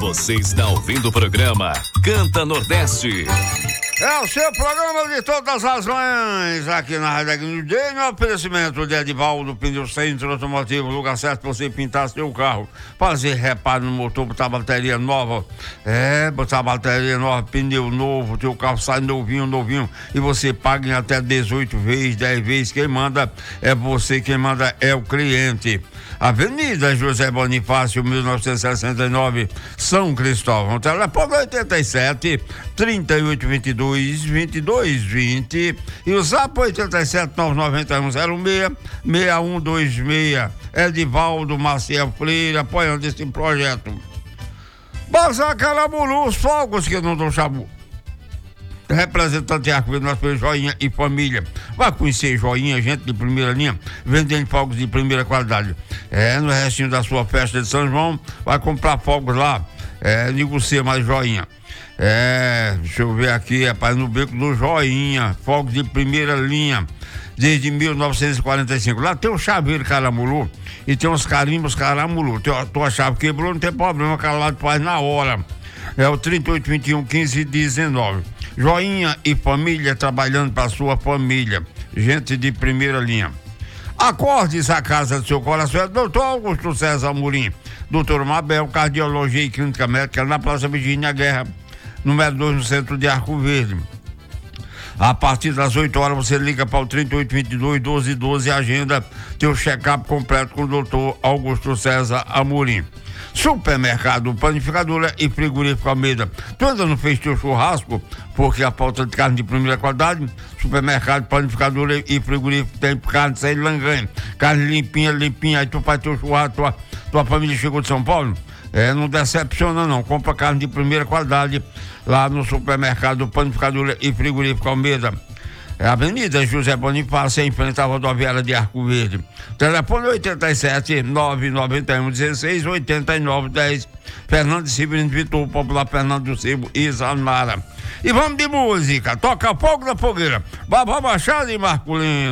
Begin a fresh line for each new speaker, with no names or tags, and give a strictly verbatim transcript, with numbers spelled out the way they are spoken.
Você está ouvindo o programa Canta Nordeste.
É o seu programa de todas as manhãs, aqui na Rádio Agnilde, no oferecimento de Edivaldo Pneu Centro Automotivo, lugar certo para você pintar seu carro, fazer reparo no motor, botar bateria nova, é, botar bateria nova, pneu novo, teu carro sai novinho, novinho, e você paga em até dezoito vezes, dez vezes, quem manda é você, quem manda é o cliente. Avenida José Bonifácio, mil novecentos e sessenta e nove, São Cristóvão, telefone oitenta e sete, trinta e oito, vinte e dois, vinte e dois, vinte e o zap oitenta e sete, nove nove um, zero seis, seis um dois seis. Edivaldo Maciel Freire apoiando esse projeto. Bazar Caramuru, os fogos que não dão chabu. Representante de Arco Verde, nosso Joinha e família. Vai conhecer Joinha, gente de primeira linha, vendendo fogos de primeira qualidade. É, no restinho da sua festa de São João, vai comprar fogos lá. É, negocia mais Joinha. É, deixa eu ver aqui, rapaz, no beco do Joinha, fogos de primeira linha, desde mil novecentos e quarenta e cinco. Lá tem o chaveiro Caramuru e tem os carimbos Caramuru. Tem, tua chave quebrou, não tem problema, o cara lá faz na hora. É o trinta e oito, vinte e um, quinze, dezenove. Joinha e família trabalhando para sua família. Gente de primeira linha. Acorde a casa do seu coração. É doutor Augusto César Amorim. Doutor Mabel, Cardiologia e Clínica Médica, na Praça Virgínia Guerra, número dois, no centro de Arco Verde. A partir das oito horas você liga para o trinta e oito, vinte e dois, doze, doze e agenda teu check-up completo com o doutor Augusto César Amorim. Supermercado Panificadora e Frigorífico Almeida. Tu ainda não fez teu churrasco porque a falta de carne de primeira qualidade? Supermercado Panificadora e Frigorífico tem carne sem langanha, carne limpinha, limpinha. Aí tu faz teu churrasco, tua, tua família chegou de São Paulo? É, não decepciona não, compra carne de primeira qualidade lá no Supermercado Panificadora e Frigorífico Almeida. É a Avenida José Bonifácio, em frente à rodoviária de Arco Verde. Telefone oitenta e sete, nove nove um, dezesseis, oitenta e nove, dez. Fernando Severino Vitor, popular Fernando do Sebo e Zanara. E vamos de música, toca fogo da fogueira. Babá Machado e Marcolino.